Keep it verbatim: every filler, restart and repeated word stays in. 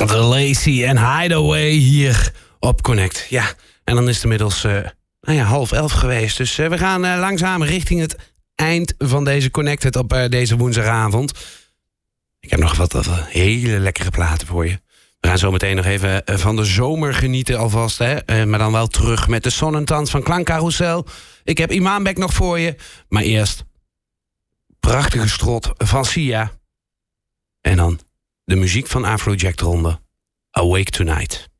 De Lazy en Hideaway hier op Connect. Ja, en dan is het inmiddels uh, nou ja, half elf geweest. Dus uh, we gaan uh, langzaam richting het eind van deze Connected op uh, deze woensdagavond. Ik heb nog wat, wat hele lekkere platen voor je. We gaan zo meteen nog even van de zomer genieten alvast. Hè? Uh, maar dan wel terug met de Sonnentanz van Klankcarousel. Ik heb Imaanbek nog voor je. Maar eerst prachtige strot van Sia. En dan de muziek van Afrojack eronder. Awake Tonight.